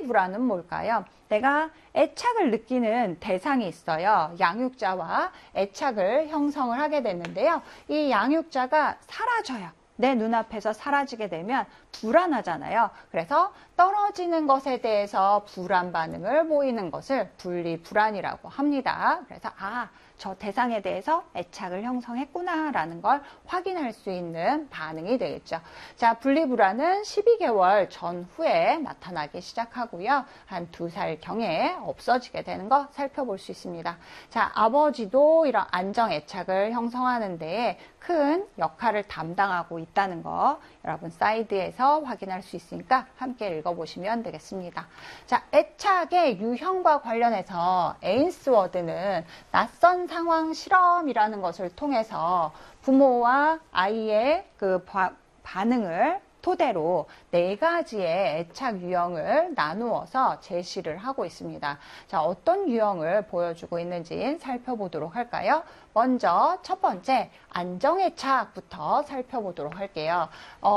분리불안은 뭘까요? 내가 애착을 느끼는 대상이 있어요. 양육자와 애착을 형성을 하게 되는데요. 이 양육자가 사라져요. 내 눈앞에서 사라지게 되면 불안하잖아요. 그래서 떨어지는 것에 대해서 불안 반응을 보이는 것을 분리불안이라고 합니다. 그래서 저 대상에 대해서 애착을 형성했구나 라는 걸 확인할 수 있는 반응이 되겠죠. 자, 분리불안은 12개월 전후에 나타나기 시작하고요. 한 2살경에 없어지게 되는 거 살펴볼 수 있습니다. 자, 아버지도 이런 안정애착을 형성하는 데에 큰 역할을 담당하고 있다는 거 여러분 사이드에서 확인할 수 있으니까 함께 읽어보시면 되겠습니다. 자, 애착의 유형과 관련해서 에인스워드는 낯선 상황 실험이라는 것을 통해서 부모와 아이의 그 반응을 토대로 4가지의 애착 유형을 나누어서 제시를 하고 있습니다. 자, 어떤 유형을 보여주고 있는지 살펴보도록 할까요? 먼저 첫 번째 안정애착부터 살펴보도록 할게요.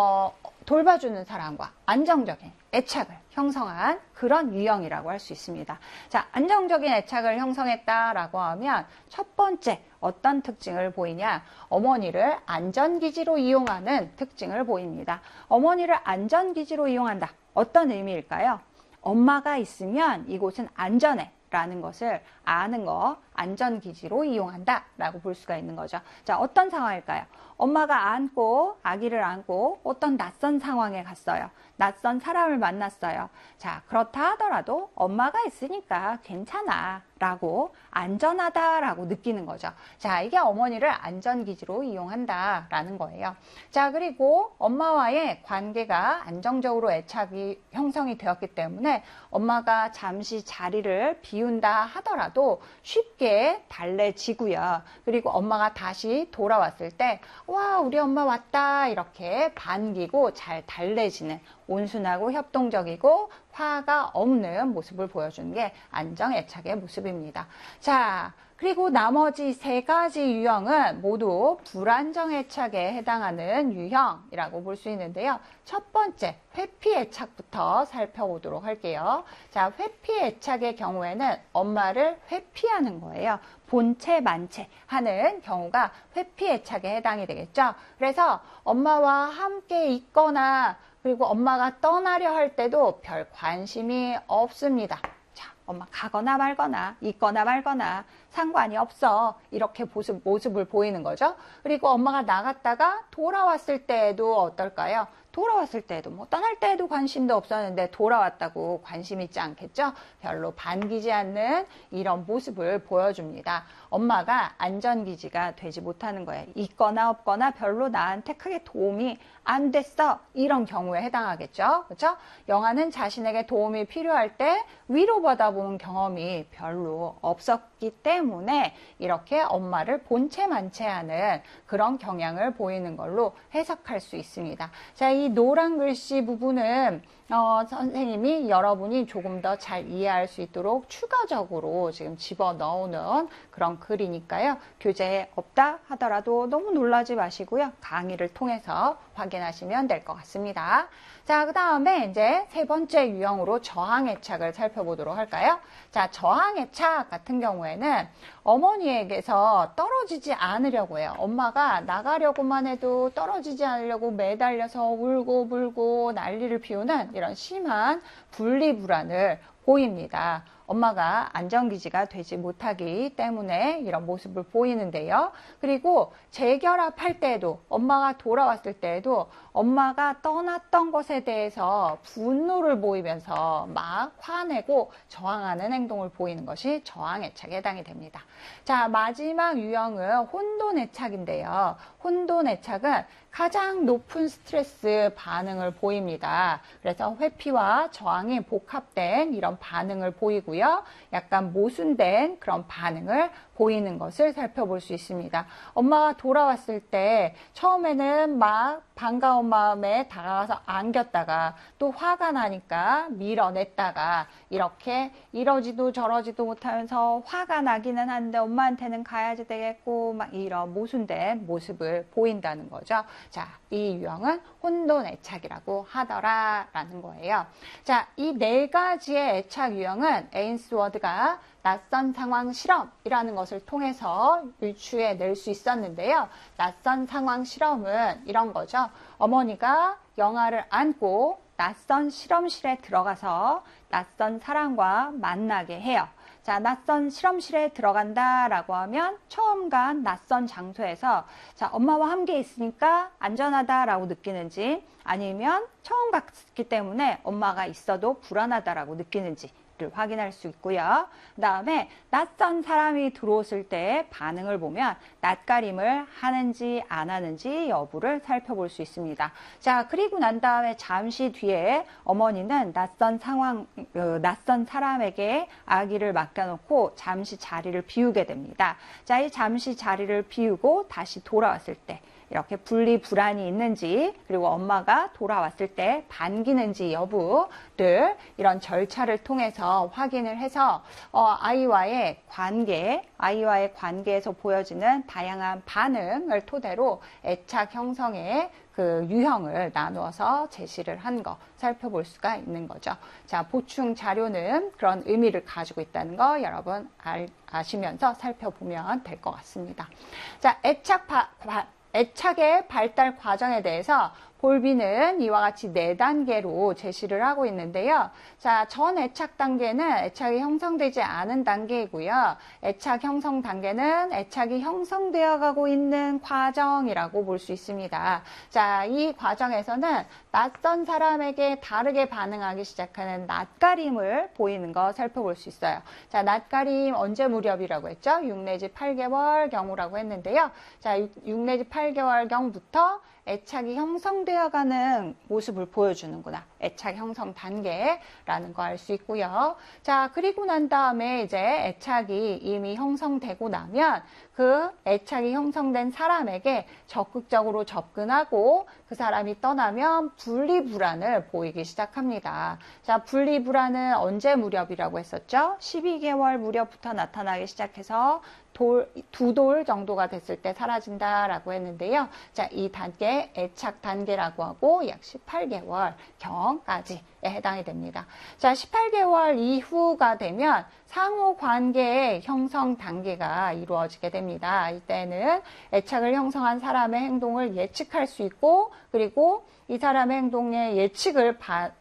돌봐주는 사람과 안정적인 애착을 형성한 그런 유형이라고 할 수 있습니다. 자, 안정적인 애착을 형성했다라고 하면 첫 번째 어떤 특징을 보이냐? 어머니를 안전기지로 이용하는 특징을 보입니다. 어머니를 안전기지로 이용한다. 어떤 의미일까요? 엄마가 있으면 이곳은 안전해 라는 것을 아는 거, 안전기지로 이용한다 라고 볼 수가 있는 거죠. 자, 어떤 상황일까요? 엄마가 아기를 안고 어떤 낯선 상황에 갔어요. 낯선 사람을 만났어요. 자, 그렇다 하더라도 엄마가 있으니까 괜찮아 라고 안전하다 라고 느끼는 거죠. 자, 이게 어머니를 안전기지로 이용한다 라는 거예요. 자, 그리고 엄마와의 관계가 안정적으로 애착이 형성이 되었기 때문에 엄마가 잠시 자리를 비운다 하더라도 쉽게 달래지고요. 그리고 엄마가 다시 돌아왔을 때 와, 우리 엄마 왔다 이렇게 반기고 잘 달래지는 온순하고 협동적이고 화가 없는 모습을 보여주는 게 안정애착의 모습입니다. 자, 그리고 나머지 3가지 유형은 모두 불안정애착에 해당하는 유형이라고 볼 수 있는데요. 첫 번째, 회피애착부터 살펴보도록 할게요. 자, 회피애착의 경우에는 엄마를 회피하는 거예요. 본체, 만체 하는 경우가 회피애착에 해당이 되겠죠. 그래서 엄마와 함께 있거나 그리고 엄마가 떠나려 할 때도 별 관심이 없습니다. 자, 엄마 가거나 말거나 있거나 말거나 상관이 없어. 이렇게 모습을 보이는 거죠. 그리고 엄마가 나갔다가 돌아왔을 때에도 어떨까요? 돌아왔을 때도 떠날 때에도 관심도 없었는데 돌아왔다고 관심 있지 않겠죠? 별로 반기지 않는 이런 모습을 보여줍니다. 엄마가 안전기지가 되지 못하는 거예요. 있거나 없거나 별로 나한테 크게 도움이 안 됐어. 이런 경우에 해당하겠죠. 그렇죠? 영아는 자신에게 도움이 필요할 때 위로받아 본 경험이 별로 없었기 때문에 이렇게 엄마를 본체만체하는 그런 경향을 보이는 걸로 해석할 수 있습니다. 자, 이 노란 글씨 부분은 선생님이 여러분이 조금 더 잘 이해할 수 있도록 추가적으로 지금 집어넣는 그런 글이니까요. 교재에 없다 하더라도 너무 놀라지 마시고요. 강의를 통해서 확인하시면 될 것 같습니다. 자, 그 다음에 이제 3번째 유형으로 저항애착을 살펴보도록 할까요? 자, 저항애착 같은 경우에는 어머니에게서 떨어지지 않으려고 해요. 엄마가 나가려고만 해도 떨어지지 않으려고 매달려서 울고 불고 난리를 피우는 이런 심한 분리불안을 보입니다. 엄마가 안전기지가 되지 못하기 때문에 이런 모습을 보이는데요. 그리고 재결합할 때에도 엄마가 돌아왔을 때에도 엄마가 떠났던 것에 대해서 분노를 보이면서 막 화내고 저항하는 행동을 보이는 것이 저항애착에 해당이 됩니다. 자, 마지막 유형은 혼돈애착인데요. 혼돈애착은 가장 높은 스트레스 반응을 보입니다. 그래서 회피와 저항이 복합된 이런 반응을 보이고요. 약간 모순된 그런 반응을 보이는 것을 살펴볼 수 있습니다. 엄마가 돌아왔을 때 처음에는 막 반가운 마음에 다가가서 안겼다가 또 화가 나니까 밀어냈다가 이렇게 이러지도 저러지도 못하면서 화가 나기는 한데 엄마한테는 가야지 되겠고 막 이런 모순된 모습을 보인다는 거죠. 자, 이 유형은 혼돈 애착이라고 하더라라는 거예요. 자, 이 네 가지의 애착 유형은 에인스워드가 낯선 상황 실험이라는 것을 통해서 유추해낼 수 있었는데요. 낯선 상황 실험은 이런 거죠. 어머니가 영아를 안고 낯선 실험실에 들어가서 낯선 사람과 만나게 해요. 자, 낯선 실험실에 들어간다라고 하면 처음 간 낯선 장소에서 자, 엄마와 함께 있으니까 안전하다라고 느끼는지 아니면 처음 갔기 때문에 엄마가 있어도 불안하다라고 느끼는지 를 확인할 수 있고요. 그 다음에 낯선 사람이 들어왔을 때 반응을 보면 낯가림을 하는지 안 하는지 여부를 살펴볼 수 있습니다. 자, 그리고 난 다음에 잠시 뒤에 어머니는 낯선 사람에게 아기를 맡겨놓고 잠시 자리를 비우게 됩니다. 자, 이 잠시 자리를 비우고 다시 돌아왔을 때 이렇게 분리불안이 있는지 그리고 엄마가 돌아왔을 때 반기는지 여부를 이런 절차를 통해서 확인을 해서 아이와의 관계에서 보여지는 다양한 반응을 토대로 애착 형성의 그 유형을 나누어서 제시를 한 거 살펴볼 수가 있는 거죠. 자, 보충 자료는 그런 의미를 가지고 있다는 거 여러분 아시면서 살펴보면 될 것 같습니다. 자, 애착의 발달 과정에 대해서 볼비는 이와 같이 4단계로 제시를 하고 있는데요. 자, 전 애착 단계는 애착이 형성되지 않은 단계이고요. 애착 형성 단계는 애착이 형성되어 가고 있는 과정이라고 볼 수 있습니다. 자, 이 과정에서는 낯선 사람에게 다르게 반응하기 시작하는 낯가림을 보이는 거 살펴볼 수 있어요. 자, 낯가림 언제 무렵이라고 했죠? 6 내지 8개월 경우라고 했는데요. 자, 6 내지 8개월 경부터 애착이 형성되어가는 모습을 보여주는구나. 애착 형성 단계라는 거 알 수 있고요. 자, 그리고 난 다음에 이제 애착이 이미 형성되고 나면 그 애착이 형성된 사람에게 적극적으로 접근하고 그 사람이 떠나면 분리불안을 보이기 시작합니다. 자, 분리불안은 언제 무렵이라고 했었죠? 12개월 무렵부터 나타나기 시작해서 2돌 정도가 됐을 때 사라진다라고 했는데요. 자, 이 단계 애착 단계라고 하고 약 18개월 경까지에 해당이 됩니다. 자, 18개월 이후가 되면 상호 관계의 형성 단계가 이루어지게 됩니다. 이때는 애착을 형성한 사람의 행동을 예측할 수 있고 그리고 이 사람의 행동의 예측을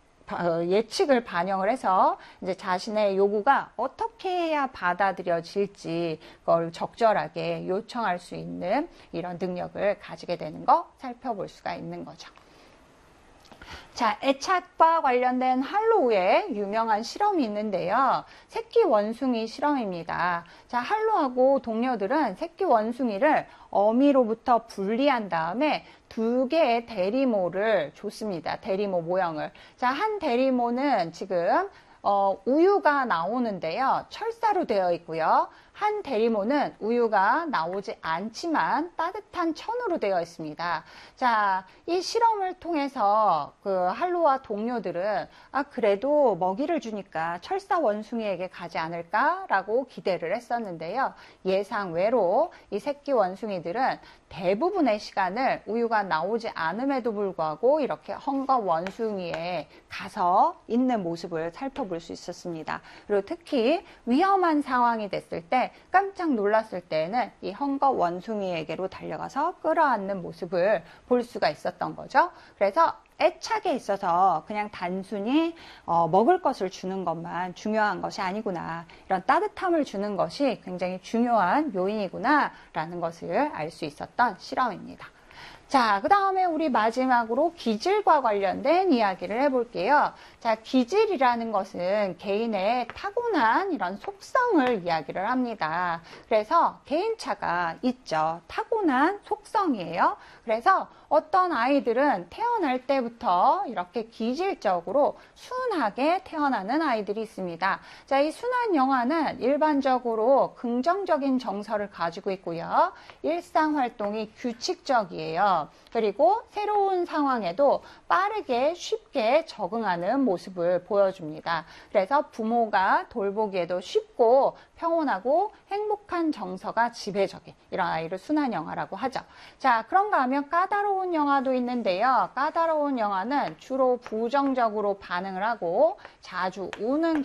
반영을 해서 이제 자신의 요구가 어떻게 해야 받아들여질지 그걸 적절하게 요청할 수 있는 이런 능력을 가지게 되는 거 살펴볼 수가 있는 거죠. 자, 애착과 관련된 할로우의 유명한 실험이 있는데요. 새끼 원숭이 실험입니다. 자, 할로우하고 동료들은 새끼 원숭이를 어미로부터 분리한 다음에 2개의 대리모를 줬습니다. 대리모 모형을. 자, 한 대리모는 지금 우유가 나오는데요. 철사로 되어 있고요. 한 대리모는 우유가 나오지 않지만 따뜻한 천으로 되어 있습니다. 자, 이 실험을 통해서 그 할로와 동료들은 그래도 먹이를 주니까 철사 원숭이에게 가지 않을까라고 기대를 했었는데요. 예상 외로 이 새끼 원숭이들은 대부분의 시간을 우유가 나오지 않음에도 불구하고 이렇게 헝겊 원숭이에 가서 있는 모습을 살펴볼 수 있었습니다. 그리고 특히 위험한 상황이 됐을 때 깜짝 놀랐을 때는 이 헝겊 원숭이에게로 달려가서 끌어안는 모습을 볼 수가 있었던 거죠. 그래서 애착에 있어서 그냥 단순히 먹을 것을 주는 것만 중요한 것이 아니구나. 이런 따뜻함을 주는 것이 굉장히 중요한 요인이구나 라는 것을 알 수 있었던 실험입니다. 자, 그 다음에 우리 마지막으로 기질과 관련된 이야기를 해볼게요. 자, 기질이라는 것은 개인의 타고난 이런 속성을 이야기를 합니다. 그래서 개인차가 있죠. 타고난 속성이에요. 그래서 어떤 아이들은 태어날 때부터 이렇게 기질적으로 순하게 태어나는 아이들이 있습니다. 자, 이 순한 영아는 일반적으로 긍정적인 정서를 가지고 있고요. 일상 활동이 규칙적이에요. 그리고 새로운 상황에도 빠르게 쉽게 적응하는 모습을 보여줍니다. 그래서 부모가 돌보기에도 쉽고 평온하고 행복한 정서가 지배적인 이런 아이를 순한 영아라고 하죠. 자, 그런가 하면 까다로운 영아도 있는데요. 까다로운 영아는 주로 부정적으로 반응을 하고 자주 우는